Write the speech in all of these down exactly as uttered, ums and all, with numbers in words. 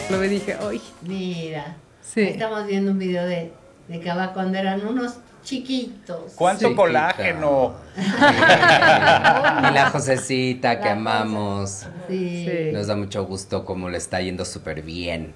Lo vi y dije, ¡ay! Mira, Sí. estamos viendo un video de, de Cava cuando eran unos chiquitos. ¿Cuánto Sí, colágeno? Y la Josecita que La amamos. Sí, Sí. sí, Nos da mucho gusto como le está yendo súper bien.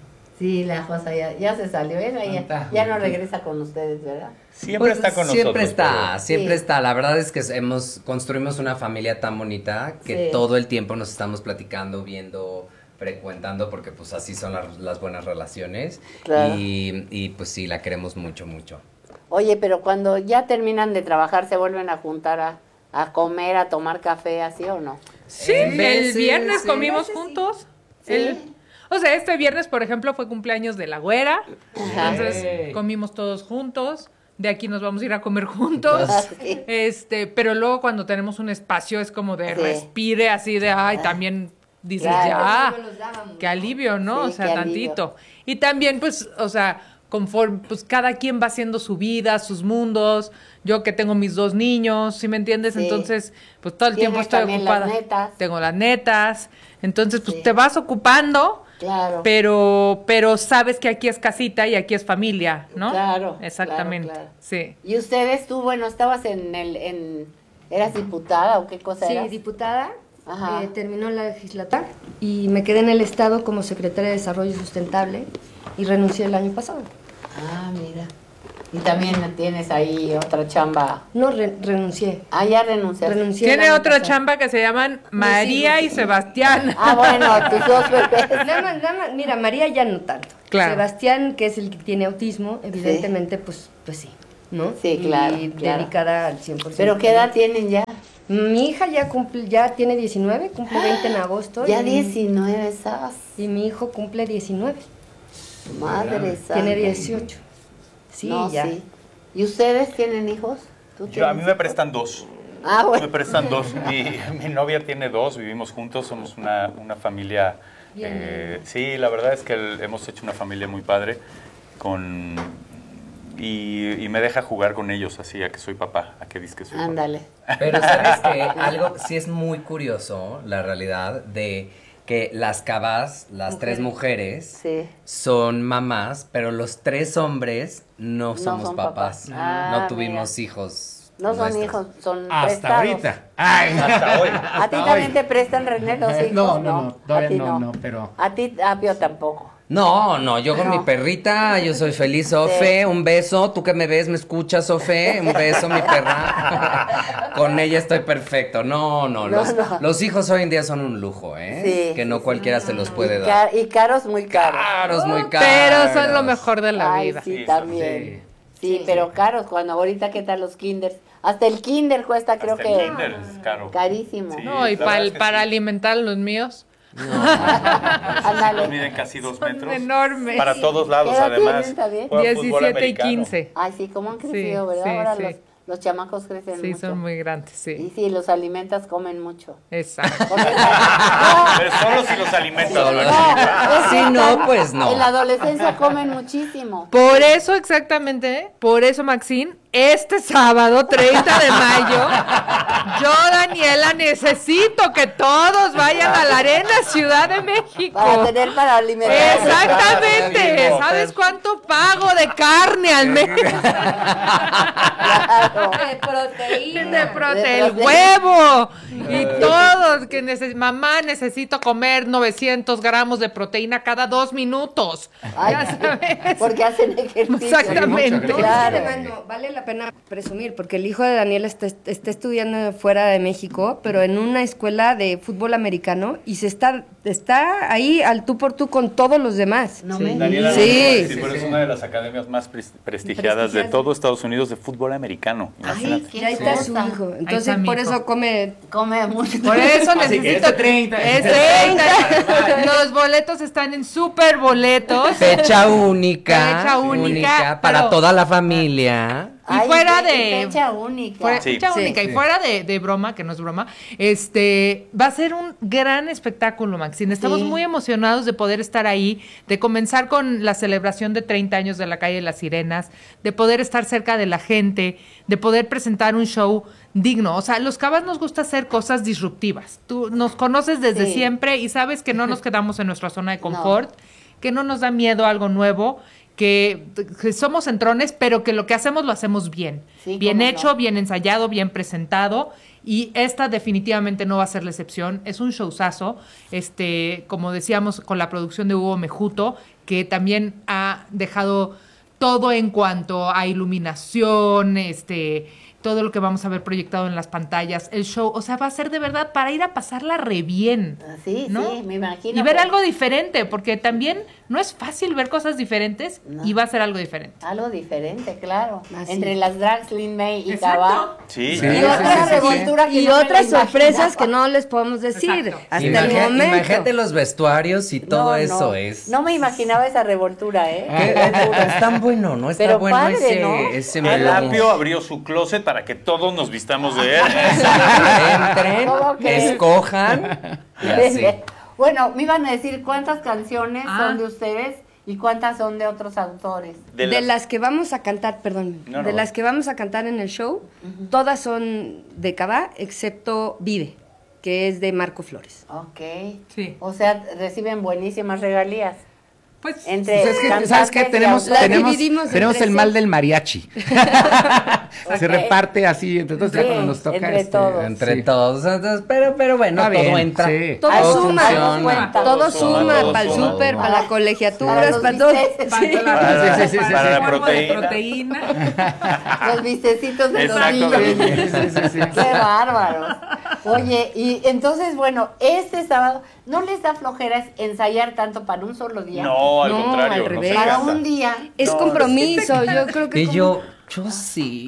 la Josa ya, ya se salió, ¿eh? ya, ya no regresa con ustedes, ¿verdad? Siempre Pues, está con siempre nosotros. está, pero- siempre Sí. está. La verdad es que hemos construimos una familia tan bonita que Sí. todo el tiempo nos estamos platicando, viendo, frecuentando, porque pues así son las, las buenas relaciones. Claro. Y, y pues sí, la queremos mucho, mucho. Oye, pero cuando ya terminan de trabajar, ¿se vuelven a juntar a, a comer, a tomar café, así o no? Sí, En el veces, viernes sí. comimos En veces sí. juntos. Sí. El- o sea, este viernes, por ejemplo, fue cumpleaños de la güera. Ajá. Entonces Ey. comimos todos juntos. De aquí nos vamos a ir a comer juntos. Ah, sí. Este, pero luego cuando tenemos un espacio es como de Sí. respire así de ay, también dices Claro. ya. No me los dábamos, Qué ¿no? alivio, ¿no? Sí, o sea, qué alivio. tantito. Y también, pues, o sea, conforme, pues cada quien va haciendo su vida, sus mundos. Yo que tengo mis dos niños, ¿sí me entiendes? Sí. Entonces, pues todo el tiempo Tienes estoy también ocupada. las netas. Tengo las netas. Entonces, pues Sí. te vas ocupando, Claro. pero, pero sabes que aquí es casita y aquí es familia, ¿no? Claro, Exactamente. claro, claro. Sí. ¿Y ustedes, tú, bueno, estabas en el, en, eras diputada o qué cosa Sí, eras? diputada, Ajá. eh, terminó la legislatura y me quedé en el Estado como secretaria de Desarrollo Sustentable y renuncié el año pasado. Ah, mira. Y también tienes ahí otra chamba. No, re- renuncié. Ah, ya renunciaste. Renuncié el Tiene año otra pasado. chamba que se llaman María y hijos. Sebastián. Ah, bueno, tus dos bebés. Nada más, nada más, mira, María ya no tanto. Claro. Sebastián, que es el que tiene autismo, evidentemente, pues, pues sí, ¿no? Sí, claro, Y claro. dedicada al cien por ciento. ¿Pero qué edad tienen ya? Mi hija ya cumple, ya tiene diecinueve, cumple veinte en agosto. Ya y, diecinueve, ¿sabes? Y mi hijo cumple diecinueve, Madre santa. tiene dieciocho. Sí, No, ya. sí. ¿Y ustedes tienen hijos? ¿Tú Yo, a mí tienes me hijos? prestan dos. Ah, Me bueno. prestan dos. Mi, mi novia tiene dos, vivimos juntos, somos una, una familia. Bien. eh, sí, la verdad es que el- hemos hecho una familia muy padre con y, y me deja jugar con ellos así a que soy papá, a que dices que soy Ándale. Pero sabes que algo sí es muy curioso, la realidad, de que las Cavas, las tres mujeres, Sí. son mamás, pero los tres hombres no No somos son papás. papás. Ah, no tuvimos mira. hijos. No son nuestros. hijos, son Hasta prestados. ahorita. Ay, Hasta hoy. ¿A ti también te prestan, René, los hijos? No, no, no, todavía a ti no, no, pero- A ti, a Pío tampoco. No, no, yo con No. mi perrita, yo soy feliz, Ofe, Sí. un beso, tú que me ves, me escuchas, Ofe, un beso, mi perra. Con ella estoy perfecto. No, no, No, los, no. los hijos hoy en día son un lujo, ¿eh? Sí, que no sí, cualquiera se los puede Y, dar. ca- y caros, muy caros. Caros, muy caros. Pero son lo mejor de la Ay, vida. sí, Sí, también. Sí, pero caros, cuando ahorita, ¿qué tal los kinders? Hasta el kinder cuesta, creo Hasta que... el kinder es caro. Carísimo. Sí. No, y la pa- verdad es que para sí. alimentar a los míos. Ándale. Los miden casi dos Son metros. enormes. Para todos lados, ¿Qué edad además. tienen, también? Juegan fútbol diecisiete y americano. quince. Ay, sí, cómo han crecido, Sí, ¿verdad? sí, Ahora sí. los, los chamacos crecen Sí, mucho. son muy grandes, Y sí. sí, los alimentas, comen mucho. Exacto. Porque- Pero solo si los alimentas. Solo. ¿verdad? es Si que no, están- pues no. En la adolescencia comen muchísimo. Por eso, exactamente, por eso, Maxine, este sábado, treinta de mayo, yo, Daniela, necesito que todos vayan a la Arena Ciudad de México. Para tener para alimentar. Exactamente. ¿Sabes cuánto pago de carne al mes? Claro. De proteína. De prote De el proteína. huevo y todos que neces mamá necesito comer novecientos gramos de proteína cada dos minutos. Ay, Ya sabes. porque hacen ejercicio. Exactamente. No, Claro. es que, bueno, vale la pena presumir, porque el hijo de Daniel está, está estudiando fuera de México, pero en una escuela de fútbol americano, y se está, está ahí al tú por tú con todos los demás. No Sí. me Daniela, digas. Sí. sí, pero es una de las academias más pres- prestigiadas de Prestigiadas. todo Estados Unidos de fútbol americano. Ay, Imagínate. qué Ya está cosa. su hijo. Ahí Entonces, está mi por hijo. eso come. Come mucho. Por eso Así que necesito este treinta. Es treinta. Los boletos están en super boletos. Fecha única. Fecha única, para pero- toda la familia. Y Ay, fuera qué de- fecha única. Fuera, Sí. fecha Sí. única y Sí. fuera de, de broma, que no es broma, este va a ser un gran espectáculo, Maxine. Estamos Sí. muy emocionados de poder estar ahí, de comenzar con la celebración de treinta años de la calle de las Sirenas, de poder estar cerca de la gente, de poder presentar un show digno. O sea, los Cavas nos gusta hacer cosas disruptivas. Tú nos conoces desde Sí. siempre y sabes que no nos quedamos en nuestra zona de confort. que no nos da miedo algo nuevo, que, que somos entrones, pero que lo que hacemos lo hacemos bien. Sí, bien cómo hecho, no. bien ensayado, bien presentado. Y esta definitivamente no va a ser la excepción. Es un showzazo, este, como decíamos, con la producción de Hugo Mejuto, que también ha dejado todo en cuanto a iluminación, este, todo lo que vamos a ver proyectado en las pantallas, el show, o sea, va a ser de verdad para ir a pasarla re bien. Sí, ¿no? sí, me imagino. Y ver que- algo diferente, porque también no es fácil ver cosas diferentes No. y va a ser algo diferente. Algo diferente, claro. Así. Entre las drags Lin May y Exacto. Cabá. Sí, Sí, Y sí, otra sí, sí, revoltura que Y no me la otras sorpresas imaginaba. que no les podemos decir Exacto. hasta Imagina- el momento. Imagínate los vestuarios y todo No, eso no. es. No me imaginaba esa revoltura, ¿eh? ¿Qué? Es tan bueno, ¿no? Está Pero bueno padre, ese, ¿no? ese El menú. Apio abrió su closet para que todos nos vistamos de él. Entren, ¿Cómo crees? escojan y así. Bueno, me iban a decir cuántas canciones Ah. son de ustedes y cuántas son de otros autores. De De las- las que vamos a cantar, perdón, No, de no. las que vamos a cantar en el show, todas son de Cabá, excepto Vive, que es de Marco Flores. Ok. Sí. O sea, reciben buenísimas regalías. Pues, Entre Pues es que, ¿sabes cantantes qué? y Tenemos, Las tenemos, dividimos tenemos entre el mal seis. del mariachi. Ok. Se reparte así, entre todos, ya Sí, cuando nos toca. entre este, todos. Entre sí. todos. Entonces, pero, pero bueno, Está todo bien, entra. sí. Todo Algo- suma, algo todo cuenta. todo suma, suma, todo para el suma. súper, para las colegiaturas, Para los para todo. bisteces. para Sí. la, Ah, sí, sí, sí, para sí, el sí. cuerpo de Proteína. proteína. Los vistecitos de los Exacto. niños. Sí, sí, sí, sí. Qué bárbaros. Oye, y entonces, bueno, este sábado, ¿no les da flojera ensayar tanto para un solo día? No, al No, contrario. al nos revés. Para encanta. un día. Es No, compromiso, yo creo que Y como- yo, yo sí.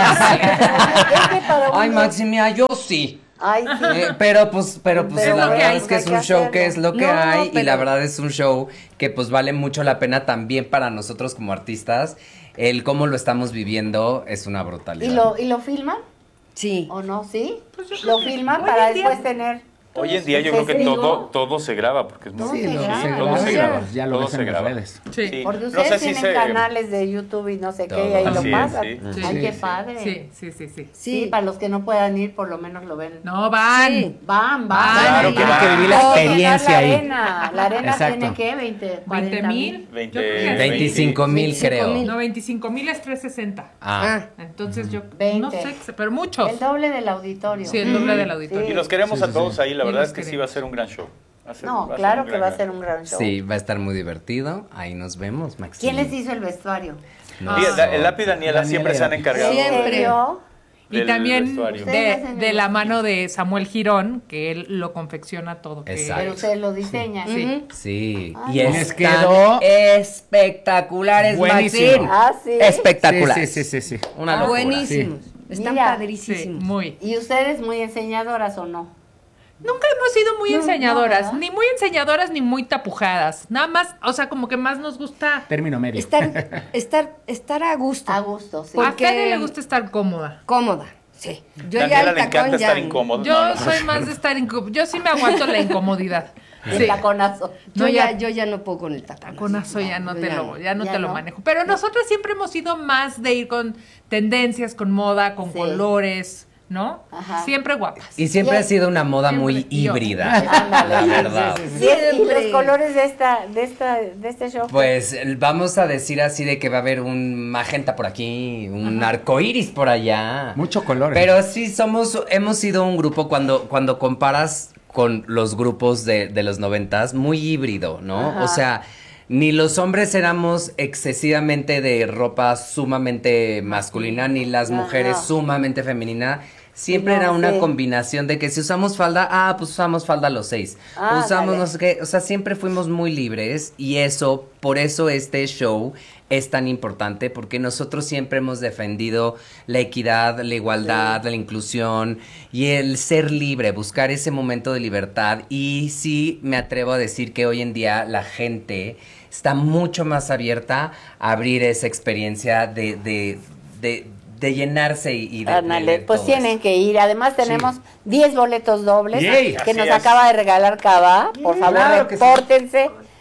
Es que para Ay, un- Maximia, yo sí. Ay, sí. Eh, pero pues, pero pues Pero la lo que verdad hay, es que hay es que un show hacerlo. que es lo que No, hay y pero- la verdad es un show que pues vale mucho la pena también para nosotros como artistas. El cómo lo estamos viviendo es una brutalidad. ¿Y lo, ¿Y lo filman Sí. o no? ¿Sí? Pues yo Lo creo que filman hoy para en día- después tener... Hoy en día yo creo que Testigo. todo, todo se graba porque es muy Todo Sí, se lo- graba. se todo graba, se ya- graba. ya lo todo ves se en las graba. redes. Sí. Porque No ustedes sé si tienen se- canales de YouTube y no sé qué, Todo. y ahí Así lo es, pasan. sí. Sí. Ay, qué Sí, padre. Sí, sí, sí, sí. Sí, Sí. para los que no puedan ir, por lo menos lo ven. No, van. Sí. Van, van. Claro van. que van. que vivir la Todo, experiencia la ahí. arena. La arena Exacto. tiene, ¿qué? veinte, cuarenta ¿veinte mil? Veinte- Yo creo que es veinticinco mil veinticinco creo. mil. No, veinticinco mil es trescientos sesenta. Ah. Ah, Entonces yo veinte. no sé, pero muchos. El doble del auditorio. Sí, el doble del Sí. auditorio. Y los queremos Sí, a sí, todos sí. ahí. La Y verdad los es que sí queremos. va a ser un gran show. Va a ser- No, va a ser claro un que gran va a gran ser un gran show. Sí, va a estar muy divertido. Ahí nos vemos, Maxi. ¿Quién les hizo el vestuario? No Sí, sé. el Lápiz y Daniela Daniela siempre y se han Lápiz. encargado. ¿En Siempre. serio? Y del también vestuario. de, Ustedes hacen de el- la mano de Samuel Girón, que él lo confecciona todo. que- Exacto. Pero ustedes lo diseñan. Sí. Sí, Ah, y no. Les están quedó espectaculares, buenísimo. Maxi. Ah, sí. Espectaculares. Sí, sí, sí, sí. Una Ah, locura. buenísimos. Están Mira. Sí, padrísimos. muy. ¿Y ustedes muy enseñadoras o no? Nunca hemos sido muy No, enseñadoras, no, ¿verdad? ni muy enseñadoras ni muy tapujadas. Nada más, o sea, como que más nos gusta. Término medio. Estar, estar, estar a gusto. A gusto, sí. Por- A Porque- Fede le gusta estar cómoda. Cómoda. Sí. Yo Daniela ya le el tacón encanta ya. estar incómodo. Yo No, no, soy más de estar incómoda. Yo sí me aguanto la incomodidad. El Sí. taconazo. Yo, No, ya, ya- yo ya no puedo con el tacón. Taconazo ya no yo te ya lo, no. ya no Ya te lo no. manejo. Pero nosotros siempre hemos sido más de ir con tendencias, con moda, con Sí. colores, ¿no? Ajá. Siempre guapas. Y siempre Y- ha sido una moda Siempre. muy Y yo. híbrida, Ándale. la verdad. ¿Y, es- y Siempre. los colores de esta, de esta, de este show? Pues el- vamos a decir así de que va a haber un magenta por aquí, un arco iris por allá. Mucho color. Pero sí somos, hemos sido un grupo cuando, cuando comparas con los grupos de, de los noventas, muy híbrido, ¿no? Ajá. O sea, ni los hombres éramos excesivamente de ropa sumamente masculina, ni las Ajá. mujeres sumamente femenina. Siempre No, era una sí. combinación de que si usamos falda, ah, pues usamos falda los seis. Ah, usamos dale. no sé qué, o sea, siempre fuimos muy libres y eso, por eso este show es tan importante porque nosotros siempre hemos defendido la equidad, la igualdad, la inclusión y el ser libre, buscar ese momento de libertad y sí me atrevo a decir que hoy en día la gente está mucho más abierta a abrir esa experiencia de, de, de, de llenarse y, y de, Ándale, de pues todo tienen eso. que ir. Además tenemos diez boletos dobles Yay. que Así nos es. acaba de regalar Cabá. Por favor, Claro que sí. repórtense.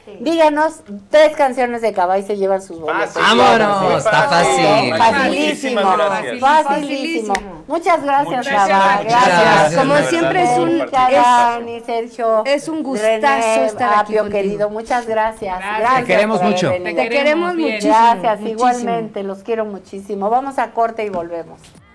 Díganos tres canciones de Cabá y se llevan sus boletos. Fácil. ¡Vámonos! Está fácil. Facilísimo, Muchísimas gracias. facilísimo. Muchas gracias, Muchas Cabá. gracias. Gracias. Como de verdad, siempre es un- compartir. es- Dani, Sergio. es un gustazo René, estar aquí Apio, contigo. querido, muchas gracias. Gracias. Gracias Te queremos por haber mucho. venido. Te queremos bien. muchísimo. Gracias, muchísimo. igualmente, los quiero muchísimo. Vamos a corte y volvemos.